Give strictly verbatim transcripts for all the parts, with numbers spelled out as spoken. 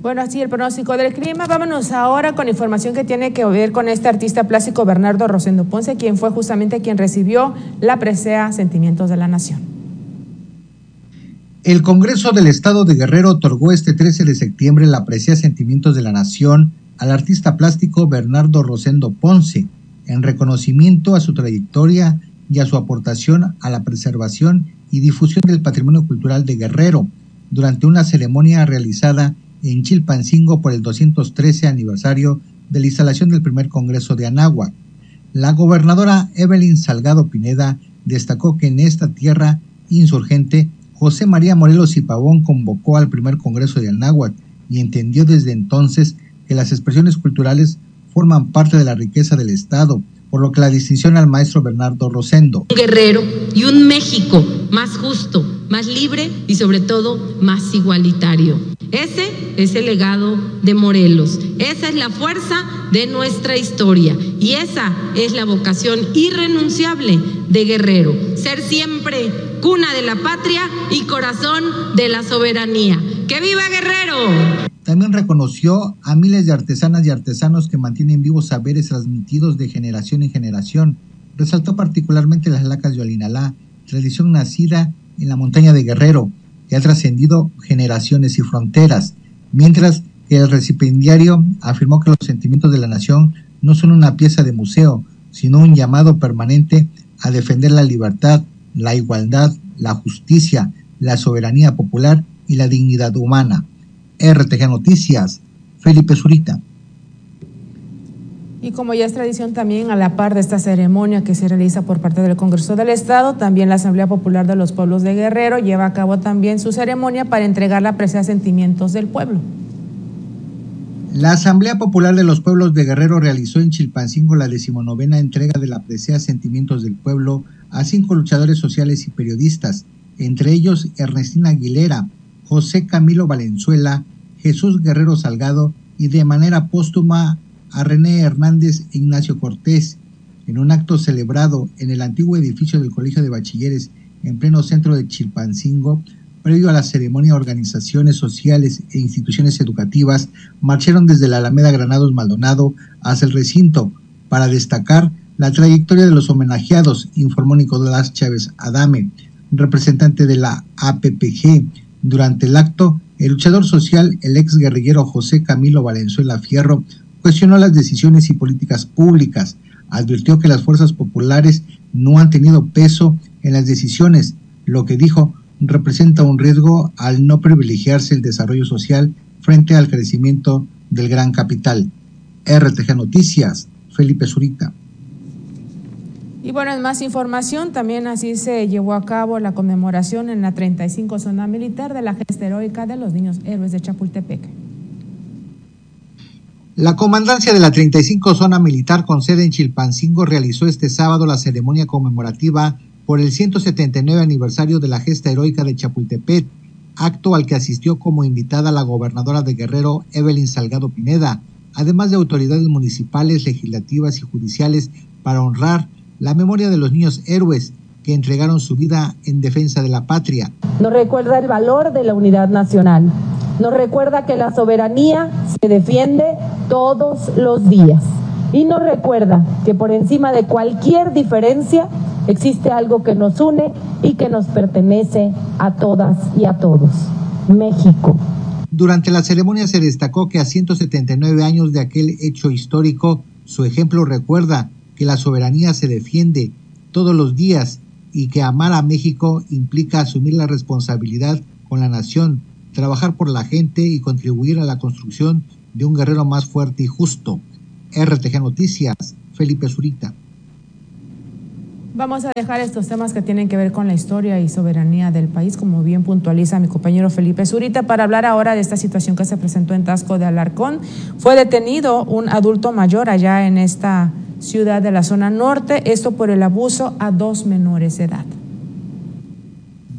Bueno, así el pronóstico del clima. Vámonos ahora con información que tiene que ver con este artista plástico Bernardo Rosendo Ponce, quien fue justamente quien recibió la presea Sentimientos de la Nación. El Congreso del Estado de Guerrero otorgó este trece de septiembre la presea Sentimientos de la Nación al artista plástico Bernardo Rosendo Ponce, en reconocimiento a su trayectoria y a su aportación a la preservación y difusión del patrimonio cultural de Guerrero, durante una ceremonia realizada en Chilpancingo por el doscientos trece aniversario de la instalación del primer Congreso de Anáhuac. La gobernadora Evelyn Salgado Pineda destacó que en esta tierra insurgente, José María Morelos y Pavón convocó al primer Congreso de Anáhuac y entendió desde entonces que las expresiones culturales forman parte de la riqueza del Estado, por lo que la distinción al maestro Bernardo Rosendo. Un Guerrero y un México más justo, más libre y sobre todo más igualitario. Ese es el legado de Morelos, esa es la fuerza de nuestra historia y esa es la vocación irrenunciable de Guerrero, ser siempre cuna de la patria y corazón de la soberanía. ¡Que viva Guerrero! También reconoció a miles de artesanas y artesanos que mantienen vivos saberes transmitidos de generación en generación. Resaltó particularmente las lacas de Olinalá, tradición nacida en la montaña de Guerrero, que ha trascendido generaciones y fronteras, mientras que el recipiendario afirmó que los sentimientos de la nación no son una pieza de museo, sino un llamado permanente a defender la libertad, la igualdad, la justicia, la soberanía popular y la dignidad humana. R T G Noticias, Felipe Zurita. Y como ya es tradición también, a la par de esta ceremonia que se realiza por parte del Congreso del Estado, también la Asamblea Popular de los Pueblos de Guerrero lleva a cabo también su ceremonia para entregar la presea Sentimientos del Pueblo. La Asamblea Popular de los Pueblos de Guerrero realizó en Chilpancingo la decimonovena entrega de la presea Sentimientos del Pueblo a cinco luchadores sociales y periodistas, entre ellos Ernestina Aguilera, José Camilo Valenzuela, Jesús Guerrero Salgado y de manera póstuma a René Hernández e Ignacio Cortés, en un acto celebrado en el antiguo edificio del Colegio de Bachilleres en pleno centro de Chilpancingo. Previo a la ceremonia, organizaciones sociales e instituciones educativas marcharon desde la Alameda Granados Maldonado hacia el recinto para destacar la trayectoria de los homenajeados, informó Nicolás Chávez Adame, representante de la A P P G. Durante el acto, el luchador social, el ex guerrillero José Camilo Valenzuela Fierro, cuestionó las decisiones y políticas públicas, advirtió que las fuerzas populares no han tenido peso en las decisiones, lo que dijo representa un riesgo al no privilegiarse el desarrollo social frente al crecimiento del gran capital. R T G Noticias, Felipe Zurita. Y bueno, en más información, también así se llevó a cabo la conmemoración en la treinta y cinco Zona Militar de la gesta heroica de los niños héroes de Chapultepec. La comandancia de la treinta y cinco Zona Militar con sede en Chilpancingo realizó este sábado la ceremonia conmemorativa por el ciento setenta y nueve aniversario de la gesta heroica de Chapultepec, acto al que asistió como invitada la gobernadora de Guerrero, Evelyn Salgado Pineda, además de autoridades municipales, legislativas y judiciales, para honrar la memoria de los niños héroes que entregaron su vida en defensa de la patria. Nos recuerda el valor de la unidad nacional, nos recuerda que la soberanía se defiende todos los días y nos recuerda que por encima de cualquier diferencia existe algo que nos une y que nos pertenece a todas y a todos: México. Durante la ceremonia se destacó que a ciento setenta y nueve años de aquel hecho histórico, su ejemplo recuerda que la soberanía se defiende todos los días y que amar a México implica asumir la responsabilidad con la nación, trabajar por la gente y contribuir a la construcción de un Guerrero más fuerte y justo. R T G Noticias, Felipe Zurita. Vamos a dejar estos temas que tienen que ver con la historia y soberanía del país, como bien puntualiza mi compañero Felipe Zurita, para hablar ahora de esta situación que se presentó en Taxco de Alarcón. Fue detenido un adulto mayor allá en esta ciudad de la zona norte, esto por el abuso a dos menores de edad.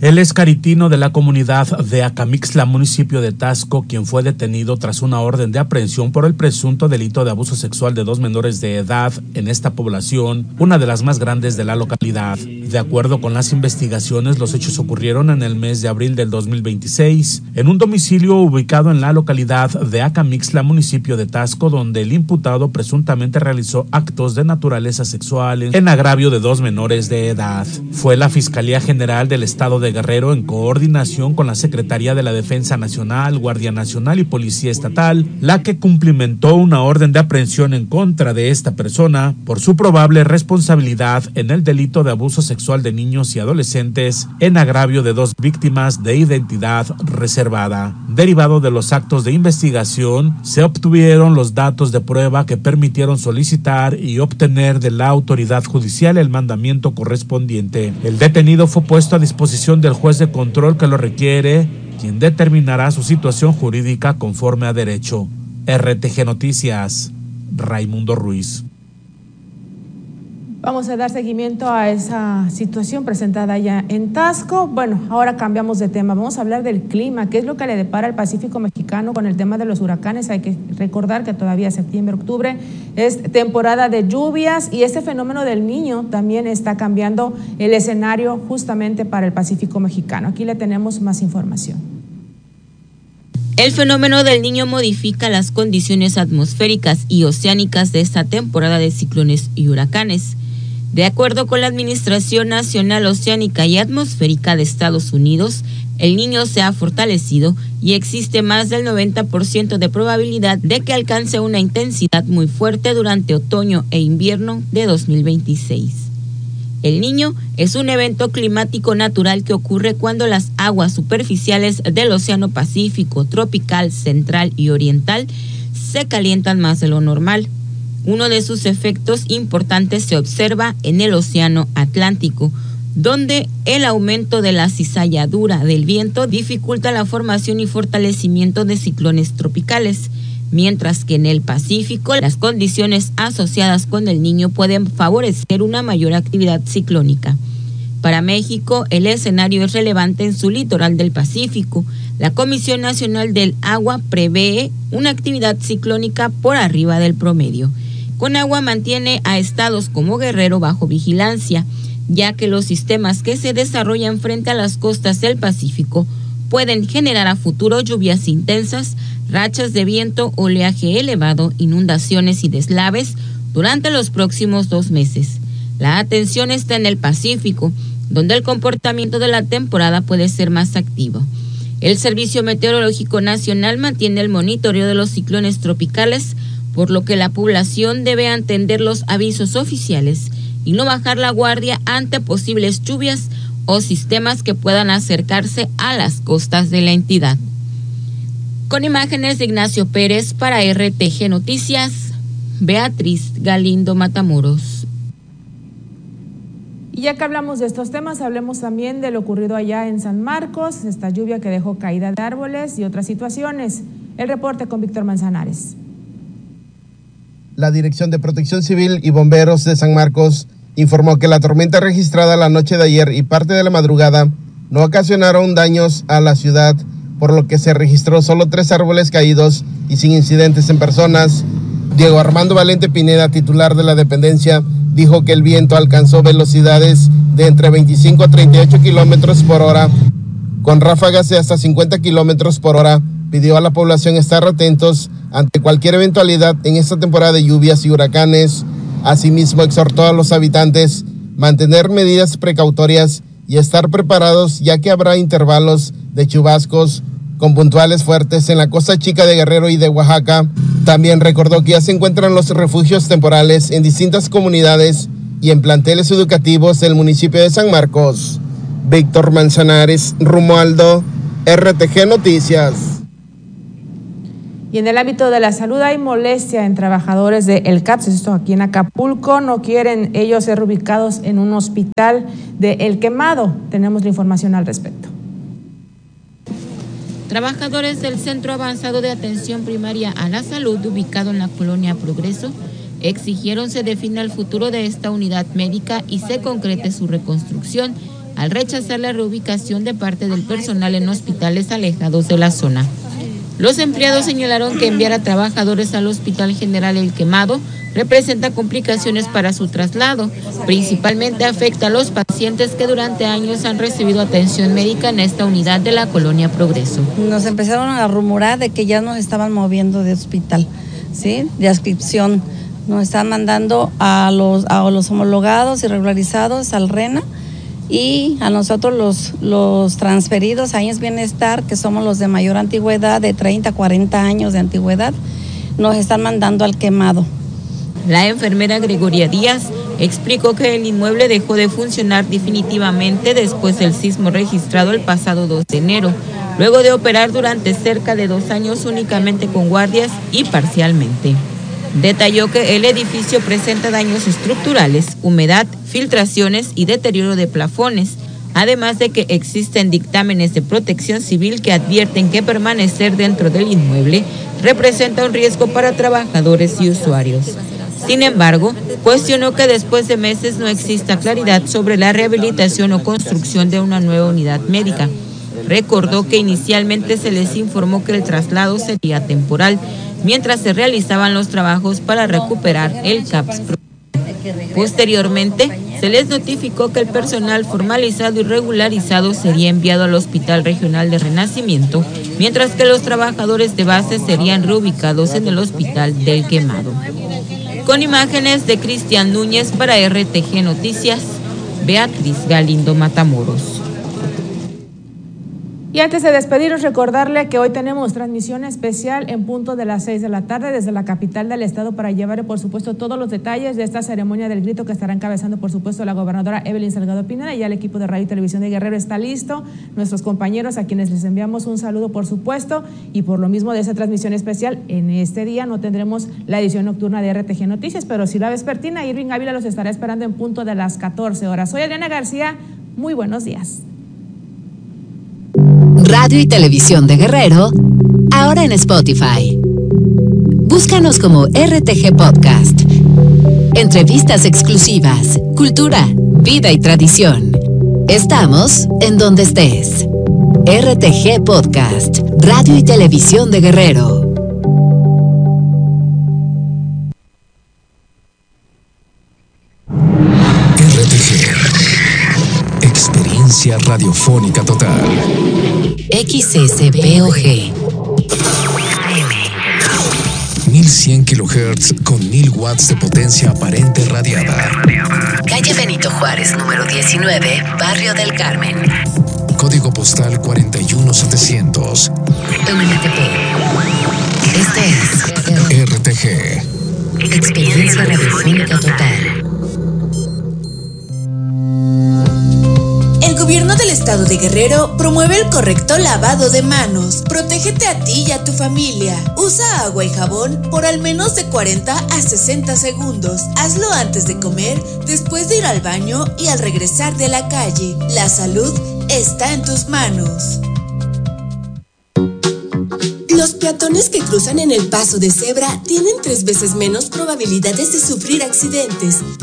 Él es caritino de la comunidad de Acamixtla, municipio de Taxco, quien fue detenido tras una orden de aprehensión por el presunto delito de abuso sexual de dos menores de edad en esta población, una de las más grandes de la localidad. De acuerdo con las investigaciones, los hechos ocurrieron en el mes de abril del dos mil veintiséis, en un domicilio ubicado en la localidad de Acamixtla, municipio de Taxco, donde el imputado presuntamente realizó actos de naturaleza sexual en agravio de dos menores de edad. Fue la Fiscalía General del Estado de Guerrero, en coordinación con la Secretaría de la Defensa Nacional, Guardia Nacional y Policía Estatal, la que cumplimentó una orden de aprehensión en contra de esta persona por su probable responsabilidad en el delito de abuso sexual de niños y adolescentes en agravio de dos víctimas de identidad reservada. Derivado de los actos de investigación, se obtuvieron los datos de prueba que permitieron solicitar y obtener de la autoridad judicial el mandamiento correspondiente. El detenido fue puesto a disposición del juez de control que lo requiere, quien determinará su situación jurídica conforme a derecho. R T G Noticias, Raimundo Ruiz. Vamos a dar seguimiento a esa situación presentada allá en Taxco. Bueno, ahora cambiamos de tema. Vamos a hablar del clima, qué es lo que le depara al Pacífico mexicano con el tema de los huracanes. Hay que recordar que todavía septiembre, octubre es temporada de lluvias y este fenómeno del Niño también está cambiando el escenario justamente para el Pacífico mexicano. Aquí le tenemos más información. El fenómeno del Niño modifica las condiciones atmosféricas y oceánicas de esta temporada de ciclones y huracanes. De acuerdo con la Administración Nacional Oceánica y Atmosférica de Estados Unidos, el Niño se ha fortalecido y existe más del noventa por ciento de probabilidad de que alcance una intensidad muy fuerte durante otoño e invierno de dos mil veintiséis. El Niño es un evento climático natural que ocurre cuando las aguas superficiales del Océano Pacífico, tropical, central y oriental se calientan más de lo normal. Uno de sus efectos importantes se observa en el Océano Atlántico, donde el aumento de la cizalladura del viento dificulta la formación y fortalecimiento de ciclones tropicales, mientras que en el Pacífico las condiciones asociadas con el Niño pueden favorecer una mayor actividad ciclónica. Para México, el escenario es relevante en su litoral del Pacífico. La Comisión Nacional del Agua prevé una actividad ciclónica por arriba del promedio. Conagua mantiene a estados como Guerrero bajo vigilancia, ya que los sistemas que se desarrollan frente a las costas del Pacífico pueden generar a futuro lluvias intensas, rachas de viento, oleaje elevado, inundaciones y deslaves durante los próximos dos meses. La atención está en el Pacífico, donde el comportamiento de la temporada puede ser más activo. El Servicio Meteorológico Nacional mantiene el monitoreo de los ciclones tropicales, por lo que la población debe atender los avisos oficiales y no bajar la guardia ante posibles lluvias o sistemas que puedan acercarse a las costas de la entidad. Con imágenes de Ignacio Pérez para R T G Noticias, Beatriz Galindo Matamoros. Y ya que hablamos de estos temas, hablemos también de lo ocurrido allá en San Marcos, esta lluvia que dejó caída de árboles y otras situaciones. El reporte con Víctor Manzanares. La Dirección de Protección Civil y Bomberos de San Marcos informó que la tormenta registrada la noche de ayer y parte de la madrugada no ocasionaron daños a la ciudad, por lo que se registró solo tres árboles caídos y sin incidentes en personas. Diego Armando Valente Pineda, titular de la dependencia, dijo que el viento alcanzó velocidades de entre veinticinco a treinta y ocho kilómetros por hora, con ráfagas de hasta cincuenta kilómetros por hora. Pidió a la población estar atentos ante cualquier eventualidad en esta temporada de lluvias y huracanes. Asimismo, exhortó a los habitantes mantener medidas precautorias y estar preparados, ya que habrá intervalos de chubascos con puntuales fuertes en la costa chica de Guerrero y de Oaxaca. También recordó que ya se encuentran los refugios temporales en distintas comunidades y en planteles educativos del municipio de San Marcos. Víctor Manzanares, Romualdo, R T G Noticias. Y en el ámbito de la salud hay molestia en trabajadores de El CAPS, esto aquí en Acapulco. No quieren ellos ser ubicados en un hospital de El Quemado. Tenemos la información al respecto. Trabajadores del Centro Avanzado de Atención Primaria a la Salud, ubicado en la colonia Progreso, exigieron se defina el futuro de esta unidad médica y se concrete su reconstrucción, al rechazar la reubicación de parte del personal en hospitales alejados de la zona. Los empleados señalaron que enviar a trabajadores al Hospital General El Quemado representa complicaciones para su traslado. Principalmente afecta a los pacientes que durante años han recibido atención médica en esta unidad de la Colonia Progreso. Nos empezaron a rumorar de que ya nos estaban moviendo de hospital, ¿sí? De adscripción. Nos están mandando a los, a los homologados y regularizados al RENA, y a nosotros los, los transferidos a Años Bienestar, que somos los de mayor antigüedad, de treinta, cuarenta años de antigüedad, nos están mandando al Quemado. La enfermera Gregoria Díaz explicó que el inmueble dejó de funcionar definitivamente después del sismo registrado el pasado dos de enero, luego de operar durante cerca de dos años únicamente con guardias y parcialmente. Detalló que el edificio presenta daños estructurales, humedad, filtraciones y deterioro de plafones, además de que existen dictámenes de protección civil que advierten que permanecer dentro del inmueble representa un riesgo para trabajadores y usuarios. Sin embargo, cuestionó que después de meses no exista claridad sobre la rehabilitación o construcción de una nueva unidad médica. Recordó que inicialmente se les informó que el traslado sería temporal, mientras se realizaban los trabajos para recuperar el C A P S. Posteriormente, se les notificó que el personal formalizado y regularizado sería enviado al Hospital Regional de Renacimiento, mientras que los trabajadores de base serían reubicados en el Hospital del Quemado. Con imágenes de Cristian Núñez para R T G Noticias, Beatriz Galindo Matamoros. Y antes de despedirnos, recordarle que hoy tenemos transmisión especial en punto de las seis de la tarde desde la capital del estado para llevarle, por supuesto, todos los detalles de esta ceremonia del grito que estará encabezando, por supuesto, la gobernadora Evelyn Salgado Pineda. Ya el equipo de Radio y Televisión de Guerrero está listo, nuestros compañeros a quienes les enviamos un saludo, por supuesto, y por lo mismo de esa transmisión especial, en este día no tendremos la edición nocturna de R T G Noticias, pero sí la vespertina. Irving Ávila los estará esperando en punto de las catorce horas. Soy Adriana García, muy buenos días. Radio y Televisión de Guerrero, ahora en Spotify. Búscanos como R T G Podcast. Entrevistas exclusivas, cultura, vida y tradición. Estamos en donde estés. R T G Podcast, Radio y Televisión de Guerrero. R T G, experiencia radiofónica total. X S B O G mil cien kilohertz con mil watts de potencia aparente radiada. Calle Benito Juárez, número diecinueve, Barrio del Carmen. Código postal cuarenta y uno setecientos. M T P. Este es R T G, experiencia radiofónica total. El gobierno del estado de Guerrero promueve el correcto lavado de manos. Protégete a ti y a tu familia. Usa agua y jabón por al menos de cuarenta a sesenta segundos. Hazlo antes de comer, después de ir al baño y al regresar de la calle. La salud está en tus manos. Los peatones que cruzan en el paso de cebra tienen tres veces menos probabilidades de sufrir accidentes.